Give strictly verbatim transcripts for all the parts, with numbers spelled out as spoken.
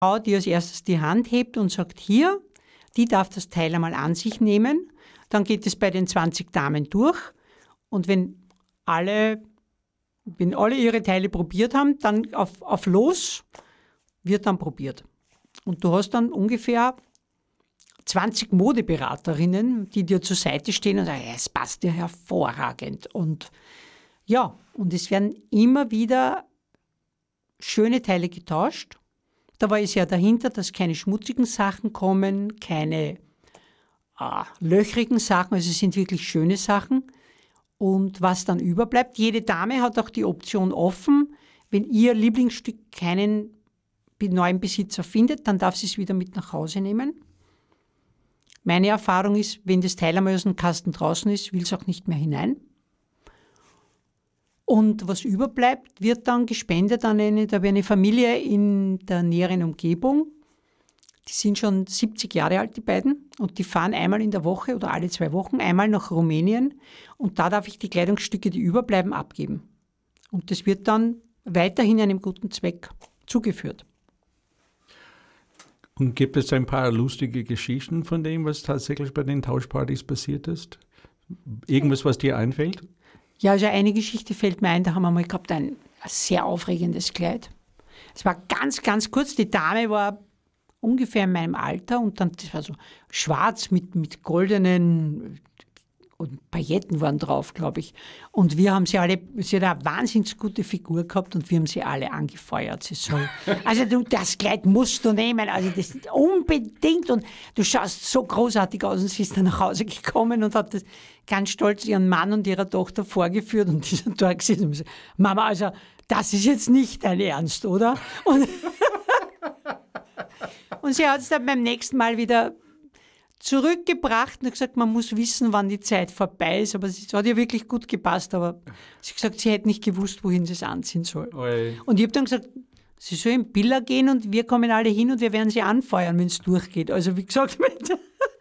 Frau, die als erstes die Hand hebt und sagt, hier, die darf das Teil einmal an sich nehmen. Dann geht es bei den zwanzig Damen durch. Und wenn alle, wenn alle ihre Teile probiert haben, dann auf, auf Los wird dann probiert. Und du hast dann ungefähr zwanzig Modeberaterinnen, die dir zur Seite stehen und sagen, ja, es passt dir hervorragend. Und ja, und es werden immer wieder schöne Teile getauscht. Da war es ja dahinter, dass keine schmutzigen Sachen kommen, keine ah, löchrigen Sachen, also es sind wirklich schöne Sachen. Und was dann überbleibt, jede Dame hat auch die Option offen, wenn ihr Lieblingsstück keinen neuen Besitzer findet, dann darf sie es wieder mit nach Hause nehmen. Meine Erfahrung ist, wenn das Teil einmal aus dem Kasten draußen ist, will es auch nicht mehr hinein. Und was überbleibt, wird dann gespendet an eine, da eine Familie in der näheren Umgebung. Die sind schon siebzig Jahre alt, die beiden. Und die fahren einmal in der Woche oder alle zwei Wochen einmal nach Rumänien. Und da darf ich die Kleidungsstücke, die überbleiben, abgeben. Und das wird dann weiterhin einem guten Zweck zugeführt. Und gibt es ein paar lustige Geschichten von dem, was tatsächlich bei den Tauschpartys passiert ist? Irgendwas, was dir einfällt? Ja, also eine Geschichte fällt mir ein, da haben wir mal gehabt, ein, ein sehr aufregendes Kleid. Es war ganz, ganz kurz, die Dame war ungefähr in meinem Alter und dann, das war so schwarz mit, mit goldenen und Pailletten waren drauf, glaube ich. Und wir haben sie alle, sie hat eine wahnsinnig gute Figur gehabt und wir haben sie alle angefeuert. Sie soll, also du, das Kleid musst du nehmen, also das unbedingt. Und du schaust so großartig aus und sie ist dann nach Hause gekommen und hat das ganz stolz ihren Mann und ihrer Tochter vorgeführt und die sind da gesessen und gesagt, Mama, also das ist jetzt nicht dein Ernst, oder? Und, und sie hat es dann beim nächsten Mal wieder zurückgebracht und hat gesagt, man muss wissen, wann die Zeit vorbei ist. Aber es hat ihr wirklich gut gepasst. Aber sie hat gesagt, sie hätte nicht gewusst, wohin sie es anziehen soll. Oi. Und ich habe dann gesagt, sie soll in Billa gehen und wir kommen alle hin und wir werden sie anfeuern, wenn es durchgeht. Also wie gesagt, mit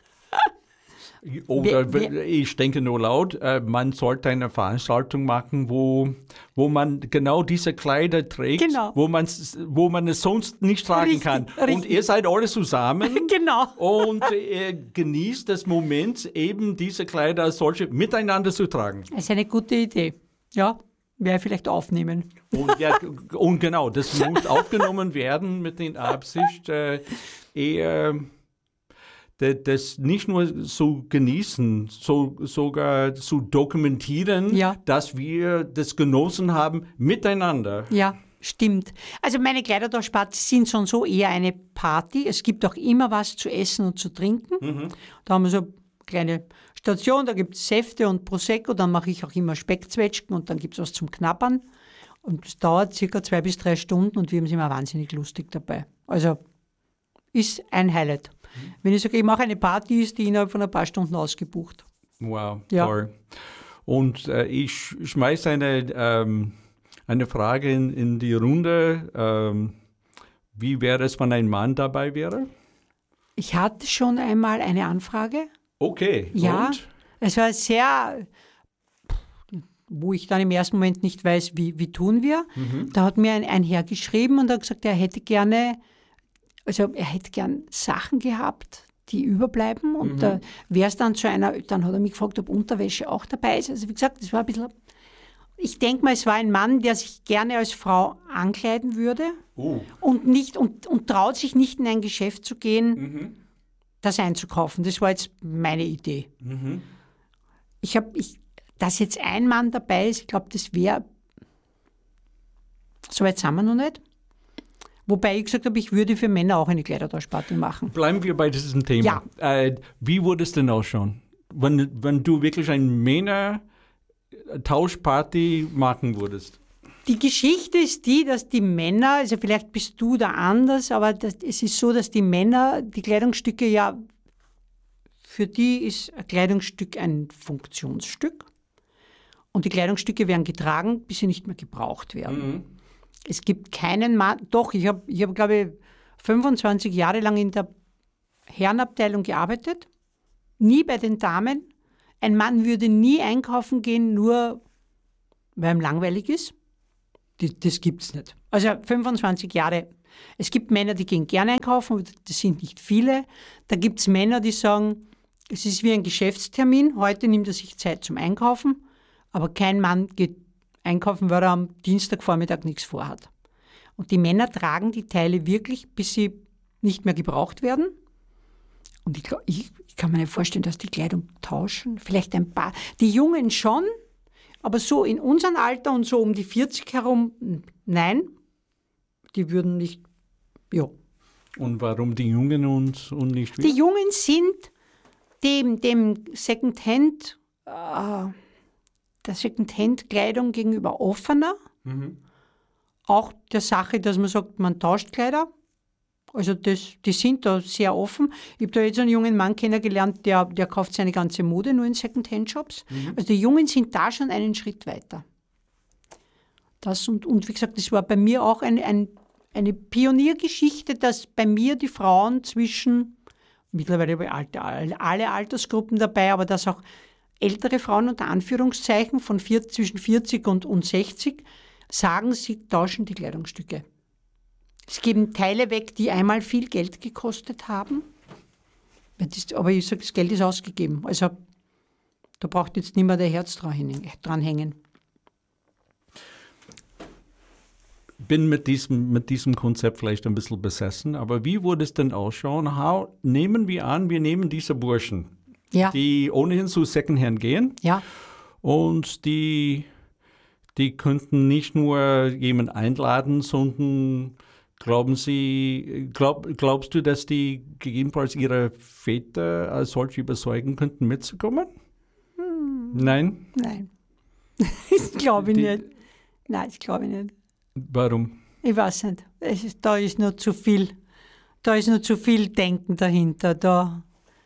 Oder wer, wer, ich denke nur laut, äh, man sollte eine Veranstaltung machen, wo, wo man genau diese Kleider trägt, genau. wo, wo man es sonst nicht tragen richtig, kann. Richtig. Und ihr seid alle zusammen genau. und äh, genießt das Moment, eben diese Kleider als solche miteinander zu tragen. Das ist eine gute Idee, ja. Werde ich vielleicht aufnehmen. Und, ja, und genau, das muss aufgenommen werden mit der Absicht, äh, eher das nicht nur so genießen, so, sogar zu dokumentieren, ja. dass wir das genossen haben miteinander. Ja, stimmt. Also meine Kleidertauschpartys sind schon so eher eine Party. Es gibt auch immer was zu essen und zu trinken. Mhm. Da haben wir so eine kleine Station, da gibt es Säfte und Prosecco, dann mache ich auch immer Speckzwetschgen und dann gibt es was zum Knabbern. Und es dauert circa zwei bis drei Stunden und wir haben es immer wahnsinnig lustig dabei. Also ist ein Highlight. Mhm. Wenn ich sage, ich mache eine Party, ist die innerhalb von ein paar Stunden ausgebucht. Wow, ja. Toll. Und äh, ich schmeiße eine, ähm, eine Frage in, in die Runde. Ähm, wie wäre es, wenn ein Mann dabei wäre? Ich hatte schon einmal eine Anfrage. Okay, ja, und? Es war sehr, wo ich dann im ersten Moment nicht weiß, wie, wie tun wir. Mhm. Da hat mir ein, ein Herr geschrieben und hat gesagt, er hätte gerne Also er hätte gern Sachen gehabt, die überbleiben. Und mhm. da wäre es dann zu einer, dann hat er mich gefragt, ob Unterwäsche auch dabei ist. Also wie gesagt, das war ein bisschen, ich denke mal, es war ein Mann, der sich gerne als Frau ankleiden würde oh. und, nicht, und, und traut sich nicht in ein Geschäft zu gehen, mhm. das einzukaufen. Das war jetzt meine Idee. Mhm. Ich habe, ich, dass jetzt ein Mann dabei ist, ich glaube, das wäre, so weit sind wir noch nicht. Wobei ich gesagt habe, ich würde für Männer auch eine Kleidertauschparty machen. Bleiben wir bei diesem Thema. Ja. Äh, wie würde es denn ausschauen, wenn, wenn du wirklich eine Männer-Tauschparty machen würdest? Die Geschichte ist die, dass die Männer, also vielleicht bist du da anders, aber das, es ist so, dass die Männer, die Kleidungsstücke ja, für die ist ein Kleidungsstück ein Funktionsstück. Und die Kleidungsstücke werden getragen, bis sie nicht mehr gebraucht werden. Mhm. Es gibt keinen Mann, doch, ich habe, ich hab, glaube ich, fünfundzwanzig Jahre lang in der Herrenabteilung gearbeitet, nie bei den Damen. Ein Mann würde nie einkaufen gehen, nur weil ihm langweilig ist. Das, das gibt es nicht. Also fünfundzwanzig Jahre Es gibt Männer, die gehen gerne einkaufen, aber das sind nicht viele. Da gibt es Männer, die sagen, es ist wie ein Geschäftstermin, heute nimmt er sich Zeit zum Einkaufen, aber kein Mann geht einkaufen, weil er am Dienstagvormittag nichts vorhat. Und die Männer tragen die Teile wirklich, bis sie nicht mehr gebraucht werden. Und ich, ich, ich kann mir nicht vorstellen, dass die Kleidung tauschen. Vielleicht ein paar. Die Jungen schon, aber so in unserem Alter und so um die vierzig herum, nein. Die würden nicht, ja. Und warum die Jungen und, und nicht wir? Die Jungen sind dem, dem Secondhand, äh, der Secondhand-Kleidung gegenüber offener. Mhm. Auch der Sache, dass man sagt, man tauscht Kleider. Also das, die sind da sehr offen. Ich habe da jetzt einen jungen Mann kennengelernt, der, der kauft seine ganze Mode nur in Secondhand-Shops. Mhm. Also die Jungen sind da schon einen Schritt weiter. Das und, und wie gesagt, das war bei mir auch ein, ein, eine Pioniergeschichte, dass bei mir die Frauen zwischen, mittlerweile bei Alter, alle Altersgruppen dabei, aber dass auch ältere Frauen unter Anführungszeichen von vier, zwischen vierzig und, und sechzig sagen, sie tauschen die Kleidungsstücke. Sie geben Teile weg, die einmal viel Geld gekostet haben. Aber ich sage, das Geld ist ausgegeben. Also da braucht jetzt nicht mehr der Herz dran hängen. Bin mit diesem, mit diesem Konzept vielleicht ein bisschen besessen, aber wie würde es denn ausschauen? How, nehmen wir an, wir nehmen diese Burschen, ja. die ohnehin zu Secondhand gehen ja. und die, die könnten nicht nur jemanden einladen, sondern Glauben Sie, glaub, glaubst du, dass die gegebenenfalls ihre Väter als solche überzeugen könnten, mitzukommen? Hm. Nein? Nein. Das glaube ich die, nicht. Nein, das glaube ich nicht. Warum? Ich weiß nicht. Es ist, da ist noch zu viel, da ist noch zu viel Denken dahinter. Da.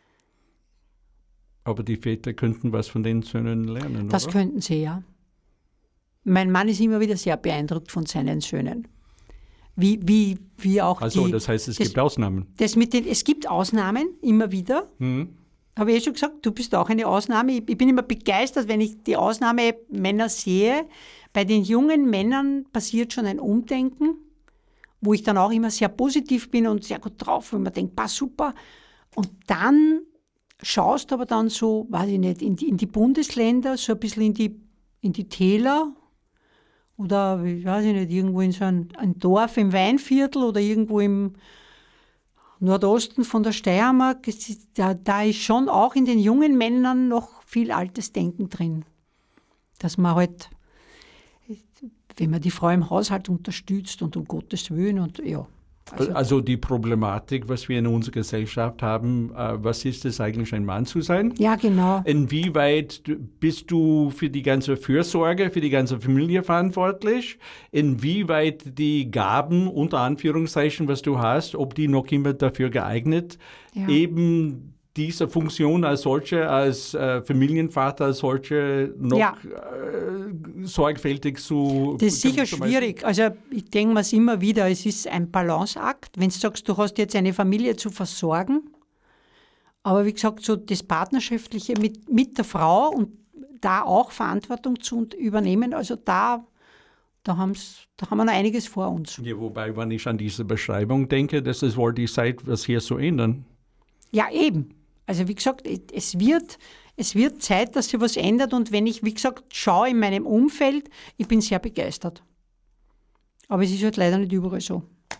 Aber die Väter könnten was von den Söhnen lernen, Das oder? könnten sie, ja. Mein Mann ist immer wieder sehr beeindruckt von seinen Söhnen. Wie, wie, wie auch also, die, das heißt, es das, gibt Ausnahmen. Das mit den, es gibt Ausnahmen, immer wieder. Mhm. Habe ich eh schon gesagt, du bist auch eine Ausnahme. Ich, ich bin immer begeistert, wenn ich die Ausnahmemänner sehe. Bei den jungen Männern passiert schon ein Umdenken, wo ich dann auch immer sehr positiv bin und sehr gut drauf, wenn man denkt, pass super. Und dann schaust du aber dann so, weiß ich nicht, in die, in die Bundesländer, so ein bisschen in die, in die Täler, oder, ich weiß nicht, irgendwo in so ein, ein Dorf im Weinviertel oder irgendwo im Nordosten von der Steiermark. Ist, da, da ist schon auch in den jungen Männern noch viel altes Denken drin. Dass man halt, wenn man die Frau im Haushalt unterstützt und um Gottes Willen und ja. Also, also die Problematik, was wir in unserer Gesellschaft haben, äh, was ist es eigentlich, ein Mann zu sein? Ja, genau. Inwieweit bist du für die ganze Fürsorge, für die ganze Familie verantwortlich? Inwieweit die Gaben, unter Anführungszeichen, was du hast, ob die noch immer dafür geeignet, ja. eben diese Funktion als solche, als äh, Familienvater, als solche noch ja. äh, sorgfältig zu... Das ist sicher schwierig. Also ich denke mir es immer wieder, es ist ein Balanceakt, wenn du sagst, du hast jetzt eine Familie zu versorgen, aber wie gesagt, so das Partnerschaftliche mit, mit der Frau und da auch Verantwortung zu übernehmen, also da, da, haben's, da haben wir noch einiges vor uns. Ja, wobei, wenn ich an diese Beschreibung denke, das ist wohl die Zeit, was hier zu ändern. Ja, eben. Also wie gesagt, es wird, es wird Zeit, dass sich was ändert und wenn ich, wie gesagt, schaue in meinem Umfeld, ich bin sehr begeistert. Aber es ist halt leider nicht überall so.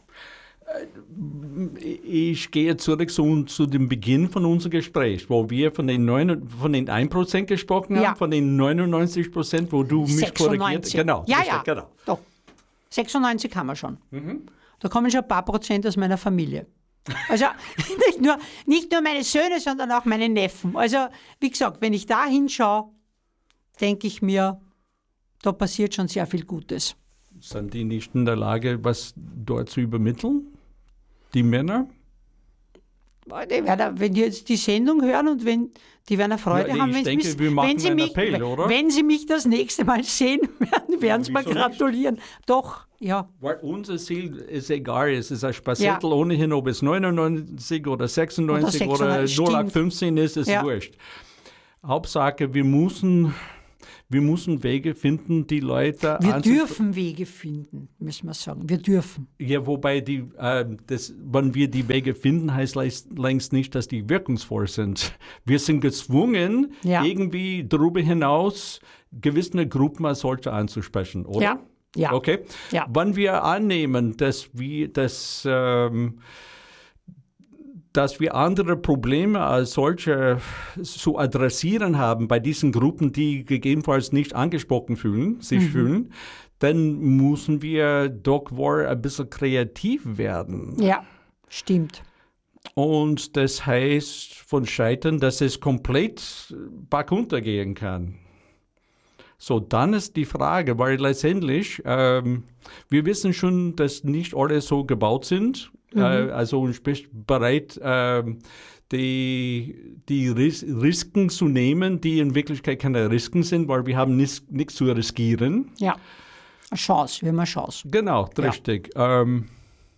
Ich gehe zurück zu, zu dem Beginn von unserem Gespräch, wo wir von den, neun, von den ein Prozent gesprochen haben, ja. von den neunundneunzig Prozent, wo du mich korrigiert hast. Genau, ja, ja, genau. Doch. sechsundneunzig haben wir schon. Mhm. Da kommen schon ein paar Prozent aus meiner Familie. Also nicht nur, nicht nur meine Söhne, sondern auch meine Neffen. Also wie gesagt, wenn ich da hinschaue, denke ich mir, da passiert schon sehr viel Gutes. Sind die nicht in der Lage, was dort zu übermitteln? Die Männer? Die werden, wenn die jetzt die Sendung hören und wenn die werden eine Freude ja, haben, ich wenn, denke, mich, wir machen wenn, sie einen mich, Appell, oder? wenn sie mich das nächste Mal sehen werden, werden sie mir gratulieren. Nicht? Doch, ja. Weil unser Ziel ist egal, es ist ein Spassettel ja. ohnehin, ob es neunundneunzig oder sechsundneunzig oder, oder null acht fünfzehn ist, ist ja. wurscht. Hauptsache, wir müssen, wir müssen Wege finden, die Leute Wir dürfen Wege finden, müssen wir sagen. Wir dürfen. Ja, wobei, die, äh, das, wenn wir die Wege finden, heißt längst nicht, dass die wirkungsvoll sind. Wir sind gezwungen, Ja. irgendwie darüber hinaus gewisse Gruppen als solche anzusprechen, oder? Ja, ja. Okay. Ja. Wenn wir annehmen, dass wir, dass, ähm, dass wir andere Probleme als solche zu adressieren haben bei diesen Gruppen, die gegebenenfalls nicht angesprochen fühlen, sich Mhm. fühlen, dann müssen wir doch wohl ein bisschen kreativ werden. Ja, stimmt. Und das heißt von Scheitern, dass es komplett bergunter gehen kann. So, dann ist die Frage, weil letztendlich, ähm, wir wissen schon, dass nicht alle so gebaut sind. Mhm. Äh, also ich bin bereit, ähm, die, die Ris- Risiken zu nehmen, die in Wirklichkeit keine Risiken sind, weil wir haben nichts zu riskieren. Ja, eine Chance, wir haben eine Chance. Genau, Ja. richtig. Ähm,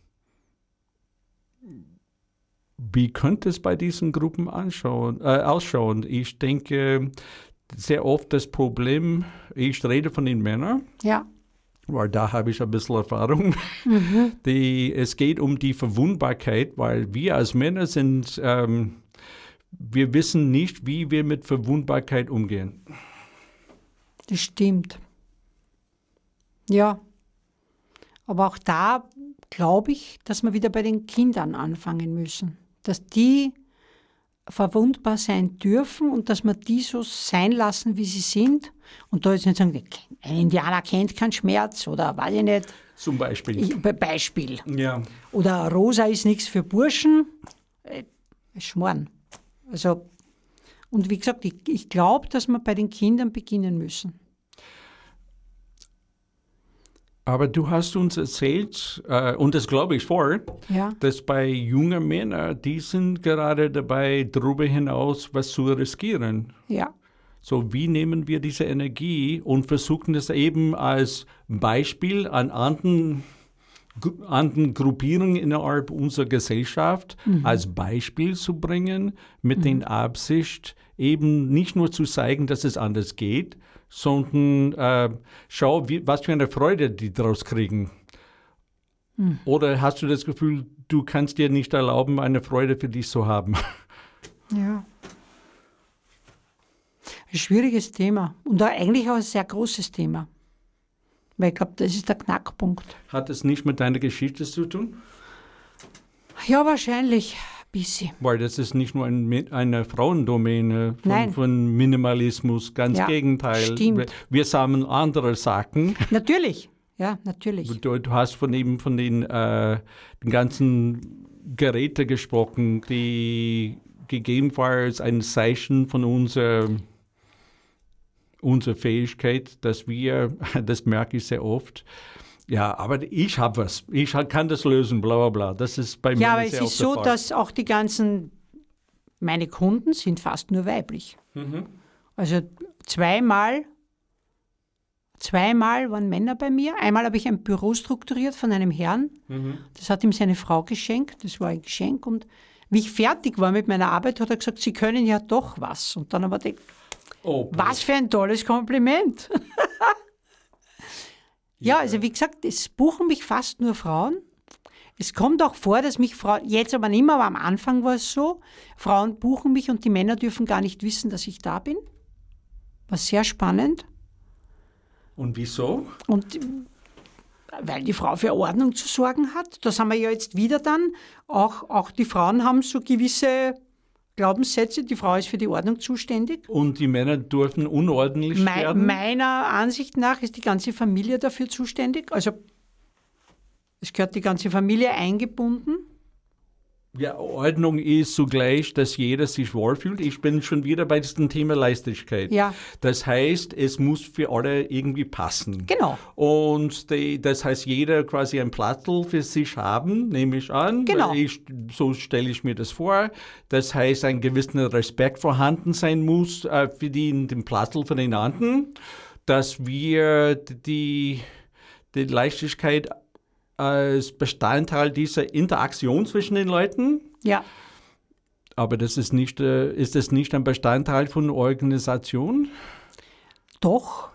wie könnte es bei diesen Gruppen anschauen, äh, ausschauen? Ich denke, sehr oft das Problem, ich rede von den Männern, Ja, weil da habe ich ein bisschen Erfahrung. mhm. Die, es geht um die Verwundbarkeit, weil wir als Männer sind, ähm, wir wissen nicht, wie wir mit Verwundbarkeit umgehen. Das stimmt. Ja, aber auch da glaube ich, dass wir wieder bei den Kindern anfangen müssen. Dass die verwundbar sein dürfen und dass wir die so sein lassen, wie sie sind. Und da jetzt nicht sagen, ein Indianer kennt keinen Schmerz oder weiß ich nicht, Zum Beispiel. ich, Be- Beispiel. Ja. Oder rosa ist nichts für Burschen. Äh, Schmarrn. Also, und wie gesagt, ich, ich glaube, dass wir bei den Kindern beginnen müssen. Aber du hast uns erzählt, äh, und das glaube ich voll, Ja, dass bei jungen Männern, die sind gerade dabei, darüber hinaus was zu riskieren. ja, So, wie nehmen wir diese Energie und versuchen es eben als Beispiel an anderen, Gru- anderen Gruppierungen innerhalb unserer Gesellschaft als Beispiel zu bringen, mit der Absicht, eben nicht nur zu zeigen, dass es anders geht, sondern äh, schau, wie, was für eine Freude die daraus kriegen. Oder hast du das Gefühl, du kannst dir nicht erlauben, eine Freude für dich zu haben? ja. Ein schwieriges Thema und auch eigentlich auch ein sehr großes Thema. Weil ich glaube, das ist der Knackpunkt. Hat es nicht mit deiner Geschichte zu tun? Ja, wahrscheinlich ein bisschen. Weil das ist nicht nur ein, eine Frauendomäne von, Nein. von Minimalismus, ganz Ja, Gegenteil. stimmt. Wir, wir sammeln andere Sachen. Natürlich, ja, natürlich. Du, du hast von eben von den, äh, den ganzen Geräten gesprochen, die gegebenenfalls ein Zeichen von unserer, unserer Fähigkeit, dass wir, das merke ich sehr oft, ja, aber ich habe was, ich kann das lösen, bla bla bla. Das ist bei mir Ja, aber es sehr ist oft der so, Fall. dass auch die ganzen, meine Kunden sind fast nur weiblich. Mhm. Also zweimal, zweimal waren Männer bei mir. Einmal habe ich ein Büro strukturiert von einem Herrn. Mhm. Das hat ihm seine Frau geschenkt. Das war ein Geschenk. Und wie ich fertig war mit meiner Arbeit, hat er gesagt, Sie können ja doch was. Und dann habe ich gedacht, Oh, was für ein tolles Kompliment. Ja, also wie gesagt, es buchen mich fast nur Frauen. Es kommt auch vor, dass mich Frauen, jetzt aber nicht mehr, aber am Anfang war es so, Frauen buchen mich und die Männer dürfen gar nicht wissen, dass ich da bin. War sehr spannend. Und wieso? Und äh, weil die Frau für Ordnung zu sorgen hat. Das haben wir ja jetzt wieder dann. Auch, auch die Frauen haben so gewisse Glaubenssätze. Die Frau ist für die Ordnung zuständig. Und die Männer dürfen unordentlich Mei- werden? meiner Ansicht nach ist die ganze Familie dafür zuständig. Also es gehört die ganze Familie eingebunden. Ja, Ordnung ist zugleich, dass jeder sich wohlfühlt. Ich bin schon wieder bei diesem Thema Leichtigkeit. Ja. Das heißt, es muss für alle irgendwie passen. Genau. Und die, das heißt, jeder quasi ein Plattel für sich haben, nehme ich an. Genau. Weil Ich, so stelle ich mir das vor. Das heißt, ein gewisser Respekt vorhanden sein muss äh, für die, den Plattel von den anderen, dass wir die, die Leichtigkeit als Bestandteil dieser Interaktion zwischen den Leuten. Ja. Aber das ist nicht, äh, ist das nicht ein Bestandteil von Organisation? Doch.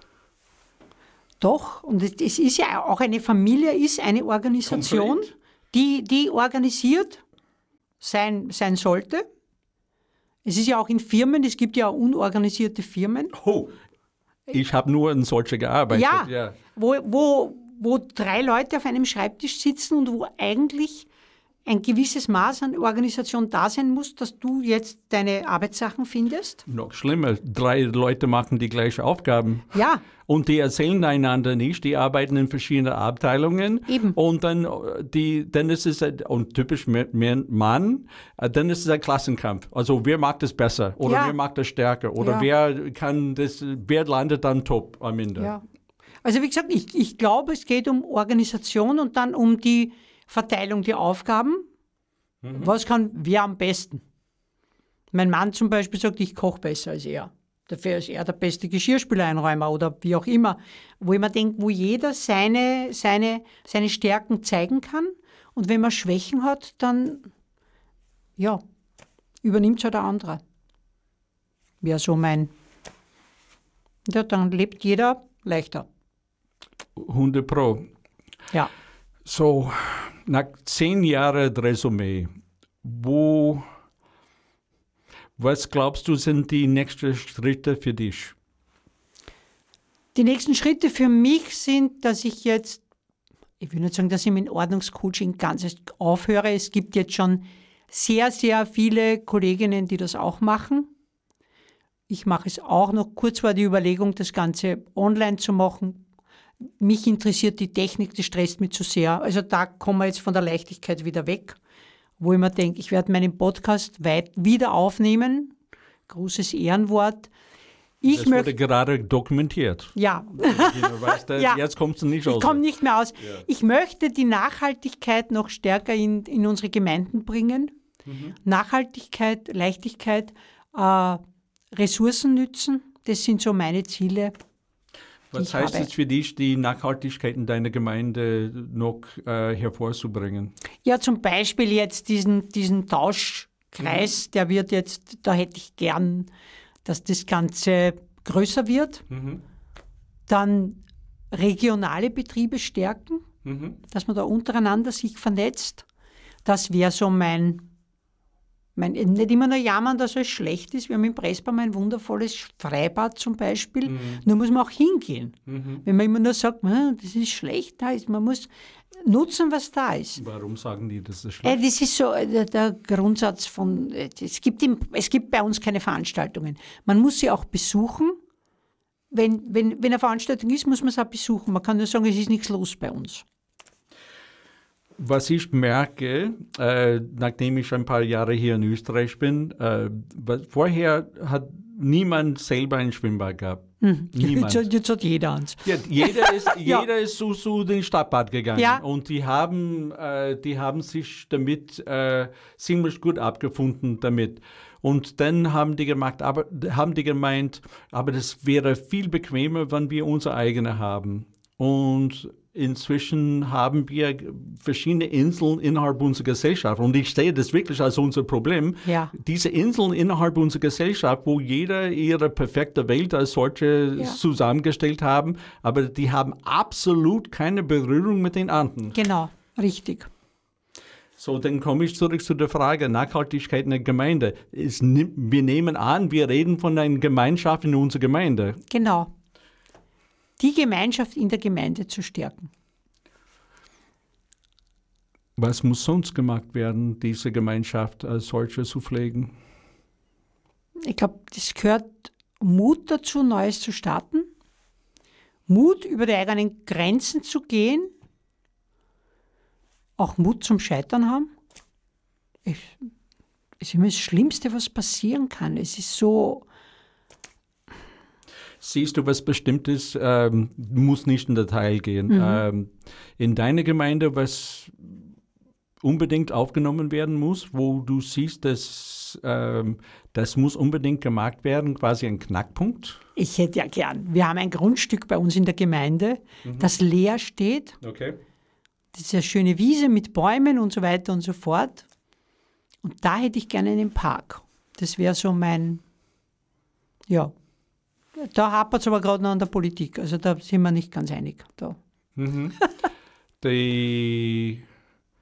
Doch. Und es, es ist ja auch eine Familie, ist eine Organisation, die, die organisiert sein, sein sollte. Es ist ja auch in Firmen, es gibt ja auch unorganisierte Firmen. Oh, ich habe nur in solche gearbeitet. Ja, ja. Wo, wo, wo drei Leute auf einem Schreibtisch sitzen und wo eigentlich ein gewisses Maß an Organisation da sein muss, dass du jetzt deine Arbeitssachen findest. Noch schlimmer, drei Leute machen die gleichen Aufgaben. Ja. Und die erzählen einander nicht, die arbeiten in verschiedenen Abteilungen. Eben. Und dann, die, dann ist es, und typisch Mann, dann ist es ein Klassenkampf. Also wer mag das besser oder Ja. wer mag das stärker oder Ja. wer kann das, wer landet dann top am Ende. Ja. Also wie gesagt, ich, ich glaube, es geht um Organisation und dann um die Verteilung der Aufgaben. Mhm. Was kann wer am besten? Mein Mann zum Beispiel sagt, ich koche besser als er. Dafür ist er der beste Geschirrspülereinräumer oder wie auch immer. Wo ich mir denke, wo jeder seine, seine, seine Stärken zeigen kann. Und wenn man Schwächen hat, dann ja, übernimmt es halt der andere. Wäre so mein... Ja, dann lebt jeder leichter. hundert Pro. Ja. So, nach zehn Jahren Resümee, wo, was glaubst du, sind die nächsten Schritte für dich? Die nächsten Schritte für mich sind, dass ich jetzt, ich will nicht sagen, dass ich mit Ordnungscoaching ganz aufhöre. Es gibt jetzt schon sehr, sehr viele Kolleginnen, die das auch machen. Ich mache es auch noch. Kurz war die Überlegung, das Ganze online zu machen. Mich interessiert die Technik, das stresst mich zu sehr. Also da kommen wir jetzt von der Leichtigkeit wieder weg, wo ich mir denke, ich werde meinen Podcast weit wieder aufnehmen. Großes Ehrenwort. Ich das möchte, wurde gerade dokumentiert. Ja. Du weißt, Ja. Jetzt kommst du nicht aus. Ich komme nicht mehr aus. Ja. Ich möchte die Nachhaltigkeit noch stärker in, in unsere Gemeinden bringen. Mhm. Nachhaltigkeit, Leichtigkeit, äh, Ressourcen nützen, das sind so meine Ziele. Was heißt es für dich, die Nachhaltigkeit in deiner Gemeinde noch äh, hervorzubringen? Ja, zum Beispiel jetzt diesen, diesen Tauschkreis, mhm. der wird jetzt, da hätte ich gern, dass das Ganze größer wird. Mhm. Dann regionale Betriebe stärken, mhm. dass man da untereinander sich vernetzt. Das wäre so mein, mein, nicht immer nur jammern, dass es schlecht ist. Wir haben in Pressbaum ein wundervolles Freibad zum Beispiel. Mhm. Nur muss man auch hingehen. Mhm. Wenn man immer nur sagt, das ist schlecht, da ist, man muss nutzen, was da ist. Warum sagen die, das ist schlecht? Äh, das ist so der, der Grundsatz von, es gibt, im, es gibt bei uns keine Veranstaltungen. Man muss sie auch besuchen. Wenn, wenn, wenn eine Veranstaltung ist, muss man es auch besuchen. Man kann nur sagen, es ist nichts los bei uns. Was ich merke, äh, nachdem ich ein paar Jahre hier in Österreich bin, äh, vorher hat niemand selber ein Schwimmbad gehabt. Mhm. Niemand. Jetzt, jetzt hat jeder eins. Ja, jeder ist, ja. jeder ist zu, zu den Stadtbad gegangen. Ja. Und die haben, äh, die haben sich damit äh, ziemlich gut abgefunden damit. Und dann haben die, gemacht, aber, haben die gemeint, aber das wäre viel bequemer, wenn wir unsere eigene haben. Und inzwischen haben wir verschiedene Inseln innerhalb unserer Gesellschaft. Und ich sehe das wirklich als unser Problem. Ja. Diese Inseln innerhalb unserer Gesellschaft, wo jeder ihre perfekte Welt als solche ja. zusammengestellt haben, aber die haben absolut keine Berührung mit den anderen. Genau, richtig. So, dann komme ich zurück zu der Frage Nachhaltigkeit in der Gemeinde. Es, wir nehmen an, wir reden von einer Gemeinschaft in unserer Gemeinde. Genau. Die Gemeinschaft in der Gemeinde zu stärken. Was muss sonst gemacht werden, diese Gemeinschaft als solche zu pflegen? Ich glaube, das gehört Mut dazu, Neues zu starten. Mut, über die eigenen Grenzen zu gehen. Auch Mut zum Scheitern haben. Es ist immer das Schlimmste, was passieren kann. Es ist so... Siehst du was Bestimmtes, ähm, muss nicht in Detail gehen. Mhm. Ähm, in deiner Gemeinde, was unbedingt aufgenommen werden muss, wo du siehst, dass ähm, das muss unbedingt gemacht werden, quasi ein Knackpunkt? Ich hätte ja gern. Wir haben ein Grundstück bei uns in der Gemeinde, mhm. das leer steht. Okay. Das ist eine schöne Wiese mit Bäumen und so weiter und so fort. Und da hätte ich gerne einen Park. Das wäre so mein, ja, Da hapert es aber gerade noch an der Politik. Also da sind wir nicht ganz einig. Da. Mhm. Die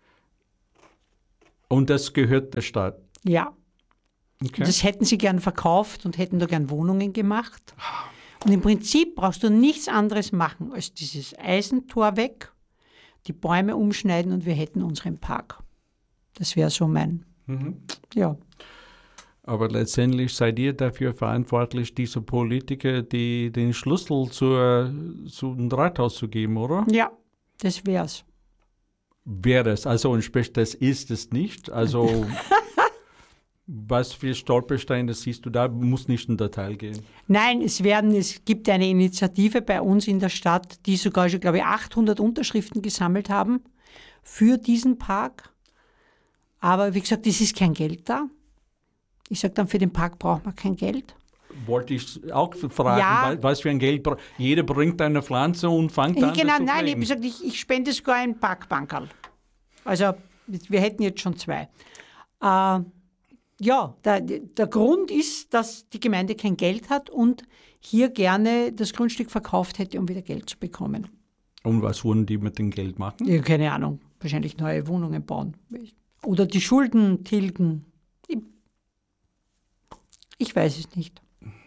und das gehört der Stadt? Ja. Okay. Das hätten sie gern verkauft und hätten da gern Wohnungen gemacht. Und im Prinzip brauchst du nichts anderes machen, als dieses Eisentor weg, die Bäume umschneiden und wir hätten unseren Park. Das wäre so mein, Mhm. ja. Aber letztendlich seid ihr dafür verantwortlich, diese Politiker die, den Schlüssel zur, zum Rathaus zu geben, oder? Ja, das wär's. Wäre es. Also, und sprich, das ist es nicht. Also, was für Stolpersteine siehst du da? Muss nicht in Detail gehen. Nein, es werden, es gibt eine Initiative bei uns in der Stadt, die sogar schon, glaube ich, achthundert Unterschriften gesammelt haben für diesen Park. Aber wie gesagt, es ist kein Geld da. Ich sage dann, für den Park braucht man kein Geld. Wollte ich auch fragen, Ja. wa- was für ein Geld. bra- Jeder bringt eine Pflanze und fängt an, Genau, das zu nein, ich habe pflegen. gesagt, ich, ich spende sogar ein Parkbankerl. Also wir hätten jetzt schon zwei. Äh, ja, der, der Grund ist, dass die Gemeinde kein Geld hat und hier gerne das Grundstück verkauft hätte, um wieder Geld zu bekommen. Und was wollen die mit dem Geld machen? Ja, keine Ahnung, wahrscheinlich neue Wohnungen bauen. Oder die Schulden tilgen. Ich, ich weiß es nicht.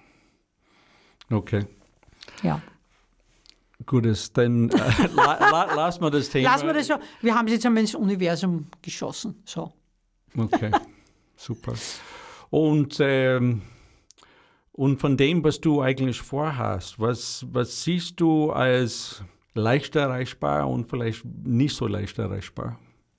Okay. Ja. Gutes, dann äh, la, la, lass mal das Thema. Lassen wir das so. Wir haben es jetzt einmal ins Universum geschossen. So. Okay, super. Und, ähm, und von dem, was du eigentlich vorhast, was, was siehst du als leicht erreichbar und vielleicht nicht so leicht erreichbar?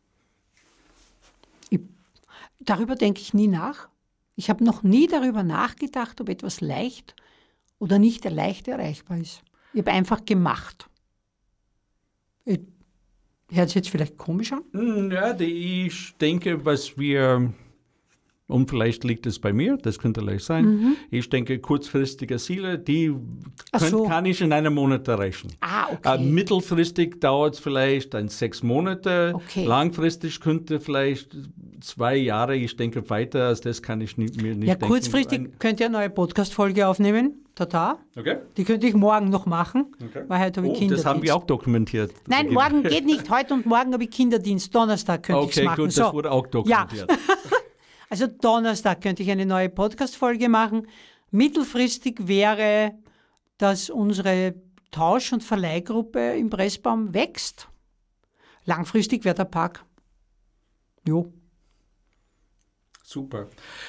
Ich, darüber denke ich nie nach. Ich habe noch nie darüber nachgedacht, ob etwas leicht oder nicht leicht erreichbar ist. Ich habe einfach gemacht. Ich, hört sich jetzt vielleicht komisch an? Hm, Ja, die, ich denke, was wir, und vielleicht liegt es bei mir, das könnte leicht sein, Mhm. ich denke, kurzfristige Ziele, die Ach könnt, so. kann ich in einem Monat erreichen. Ah, Äh, okay. mittelfristig dauert es vielleicht ein sechs Monate. Okay. Langfristig könnte vielleicht zwei Jahre. Ich denke, weiter als das kann ich nicht, mir nicht Ja, denken. kurzfristig Ein, könnt ihr eine neue Podcast-Folge aufnehmen. Tata. okay. Die könnte ich morgen noch machen, Okay. weil heute habe ich Oh, Kinderdienst. das haben wir auch dokumentiert. Nein, morgen geht nicht. Heute und morgen habe ich Kinderdienst. Donnerstag könnte ich es Okay, machen. gut, so. das wurde auch dokumentiert. Also Donnerstag könnte ich eine neue Podcast-Folge machen. Mittelfristig wäre, dass unsere Tausch- und Verleihgruppe im Pressbaum wächst. Langfristig wäre der Park. Jo. Super.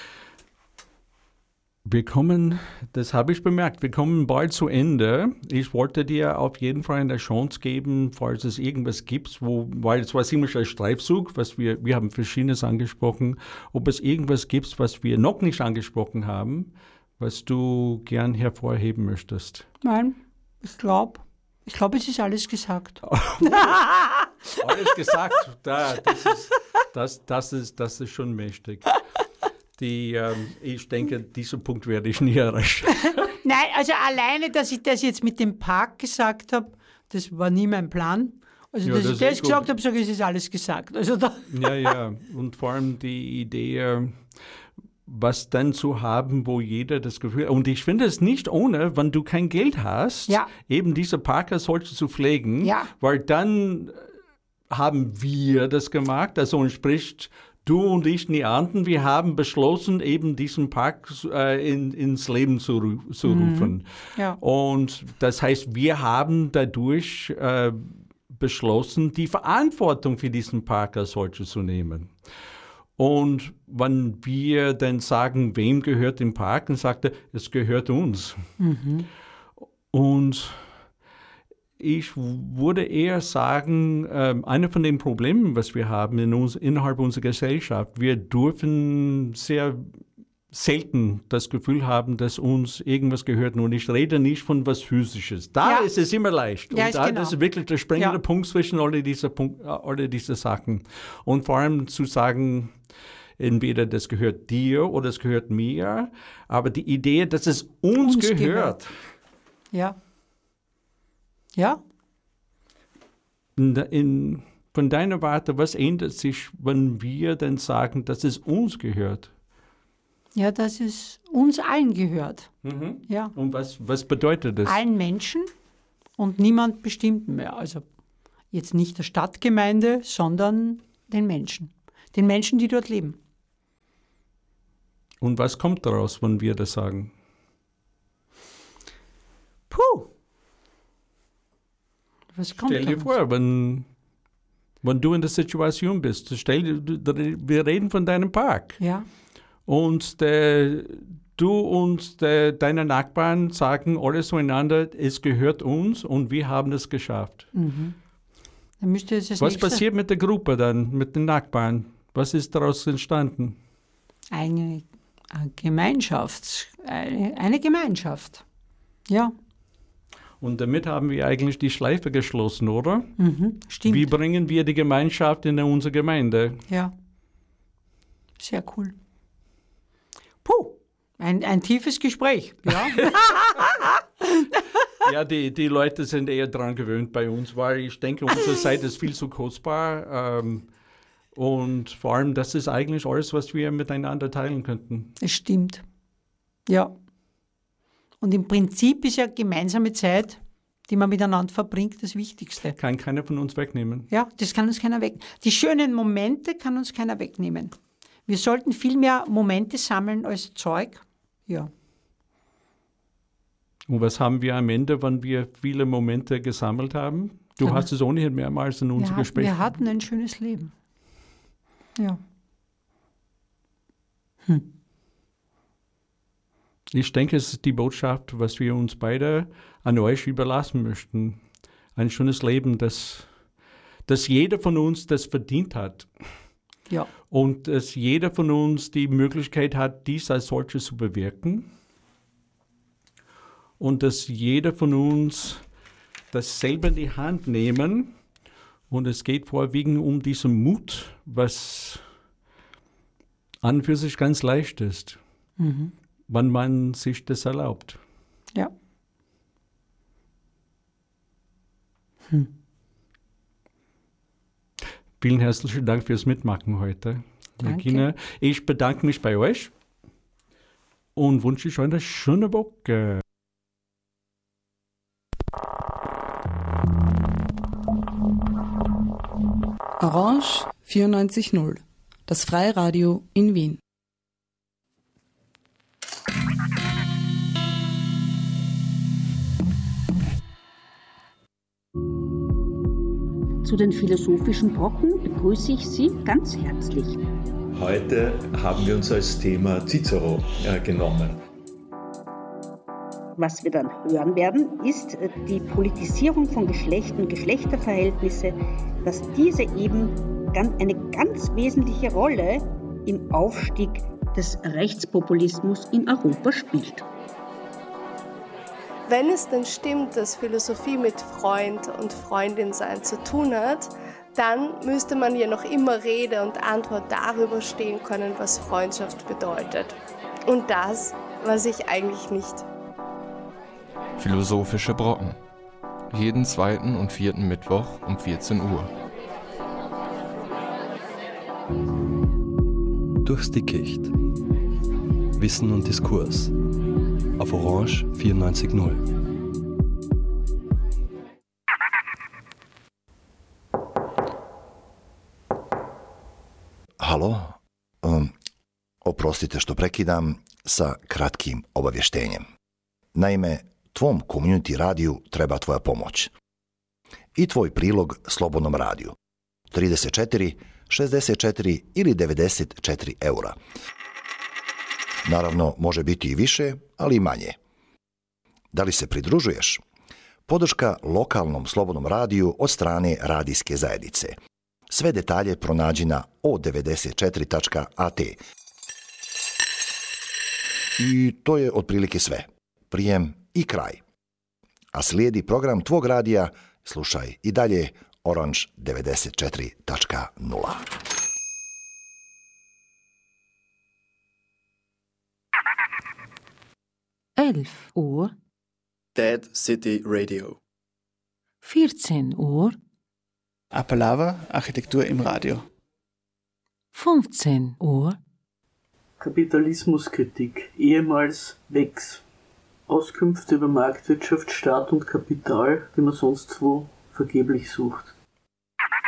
Wir kommen, das habe ich bemerkt, wir kommen bald zu Ende. Ich wollte dir auf jeden Fall eine Chance geben, falls es irgendwas gibt, wo, weil es war ziemlich ein Streifzug, was wir, wir haben Verschiedenes angesprochen, ob es irgendwas gibt, was wir noch nicht angesprochen haben, was du gern hervorheben möchtest. Nein, ich glaube, ich glaube, es ist alles gesagt. Alles gesagt, da, das, ist, das, das, ist, das ist schon mächtig. Die, ähm, ich denke, diesen Punkt werde ich nie erreichen. Nein, also alleine, dass ich das jetzt mit dem Park gesagt habe, das war nie mein Plan. Also, Ja, dass das ich ist das gut. gesagt habe, sage ich, es ist alles gesagt. Also da, Ja, ja. Und vor allem die Idee, äh, was dann zu haben, wo jeder das Gefühl, und ich finde es nicht ohne, wenn du kein Geld hast, Ja. eben diese Parker solche zu pflegen, Ja. weil dann haben wir das gemacht, also entspricht du und ich Neanten, wir haben beschlossen, eben diesen Park äh, in, ins Leben zu, ru- zu rufen. ja. Und das heißt, wir haben dadurch äh, beschlossen, die Verantwortung für diesen Park als solche zu nehmen. Und wenn wir dann sagen, wem gehört den Park, dann sagt er, es gehört uns. Mhm. Und ich würde eher sagen, äh, einer von den Problemen, was wir haben in uns, innerhalb unserer Gesellschaft, wir dürfen sehr selten das Gefühl haben, dass uns irgendwas gehört. Und ich rede nicht von was Physisches. Da Ja. ist es immer leicht. Ja, Und ist da genau. das ist wirklich der springende Ja. Punkt zwischen alle diese, Punkt, äh, alle diese Sachen. Und vor allem zu sagen, entweder das gehört dir oder es gehört mir, aber die Idee, dass es uns, Uns gehört. gehört. Ja. Ja. In, in, von deiner Warte, was ändert sich, wenn wir dann sagen, dass es uns gehört? Ja, dass es uns allen gehört. Mhm. Ja. Und was, was bedeutet das? Allen Menschen und niemand Bestimmten mehr. Also jetzt nicht der Stadtgemeinde, sondern den Menschen. Den Menschen, die dort leben. Und was kommt daraus, wenn wir das sagen? Puh. Was kommt Stell dir daraus? vor, wenn, wenn du in der Situation bist, stell, dir- wir reden von deinem Park. Ja, Und der, du und der, deine Nachbarn sagen alles zueinander, es gehört uns und wir haben es geschafft. dann müsste es das Was nächste passiert mit der Gruppe dann, mit den Nachbarn? Was ist daraus entstanden? eine, eine Gemeinschaft. Eine, eine Gemeinschaft. Ja, Und damit haben wir eigentlich die Schleife geschlossen, oder? mhm. Stimmt. Wie bringen wir die Gemeinschaft in unsere Gemeinde? Ja, sehr cool. Puh, ein, ein tiefes Gespräch. Ja. Ja, die, die Leute sind eher daran gewöhnt bei uns, weil ich denke, unsere Zeit ist viel zu kostbar. Ähm, und vor allem, das ist eigentlich alles, was wir miteinander teilen könnten. Es stimmt. Ja. Und im Prinzip ist ja gemeinsame Zeit, die man miteinander verbringt, das Wichtigste. Kann keiner von uns wegnehmen. Ja, das kann uns keiner wegnehmen. Die schönen Momente kann uns keiner wegnehmen. Wir sollten viel mehr Momente sammeln als Zeug. Ja. Und was haben wir am Ende, wenn wir viele Momente gesammelt haben? Du Ja. hast es ohnehin mehrmals in Wir, unserem hat, Gespräch. wir hatten ein schönes Leben. Ja. Ich denke, es ist die Botschaft, was wir uns beide an euch überlassen möchten. Ein schönes Leben, das, das jeder von uns das verdient hat. Ja. Und dass jeder von uns die Möglichkeit hat, dies als solches zu bewirken. Und dass jeder von uns das selber in die Hand nehmen. Und es geht vorwiegend um diesen Mut, was an und für sich ganz leicht ist, Mhm. wenn man sich das erlaubt. Ja. Vielen herzlichen Dank fürs Mitmachen heute, Danke. Regina. Ich bedanke mich bei euch und wünsche euch eine schöne Woche. Orange vierundneunzig Komma null, das Freiradio in Wien. Zu den philosophischen Brocken begrüße ich Sie ganz herzlich. Heute haben wir uns als Thema Cicero äh, genommen. Was wir dann hören werden, ist die Politisierung von Geschlecht und Geschlechterverhältnisse, dass diese eben eine ganz wesentliche Rolle im Aufstieg des Rechtspopulismus in Europa spielt. Wenn es denn stimmt, dass Philosophie mit Freund und Freundin sein zu tun hat, dann müsste man ja noch immer Rede und Antwort darüber stehen können, was Freundschaft bedeutet. Und das weiß ich eigentlich nicht. Philosophische Brocken. Jeden zweiten und vierten Mittwoch um vierzehn Uhr. Durchs Dickicht. Wissen und Diskurs. Auf Orange vierundneunzig Komma null. Halo? Um, oprostite što prekidam sa kratkim obavještenjem. Naime, tvom community radiju treba tvoja pomoć. I tvoj prilog Slobodnom radiju. trideset četiri, šezdeset četiri ili devedeset četiri eura. Naravno, može biti i više, ali i manje. Da li se pridružuješ? Podrška lokalnom Slobodnom radiju od strane radijske zajednice. Sve detalje pronađi na o devedeset četiri tačka a te. I to je otprilike sve. Prijem i kraj. A slijedi program tvog radija, slušaj i dalje Orange devedeset četiri tačka nula. elf Uhr, Dead City Radio. vierzehn Uhr, Apalava, Architektur im Radio. fünfzehn Uhr, Kapitalismuskritik, ehemals Wex. Auskünfte über Marktwirtschaft, Staat und Kapital, die man sonst wo vergeblich sucht.